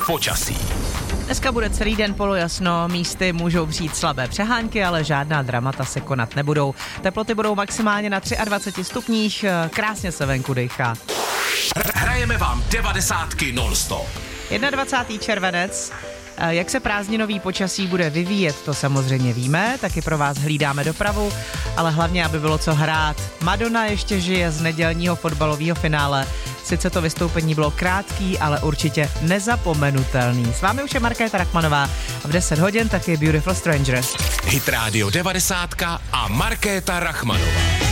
počasí. Dneska bude celý den polojasno, místy můžou přijít slabé přehánky, ale žádná dramata se konat nebudou. Teploty budou maximálně na 23 stupních, krásně se venku dejchá. Hrajeme vám 90 non-stop. 21. červenec. Jak se prázdninový počasí bude vyvíjet, to samozřejmě víme, taky pro vás hlídáme dopravu, ale hlavně, aby bylo co hrát. Madonna ještě žije z nedělního fotbalového finále. Sice to vystoupení bylo krátký, ale určitě nezapomenutelný. S vámi už je Markéta Rachmanová a v 10 hodin taky Beautiful Strangers. Hit Radio 90 a Markéta Rachmanová.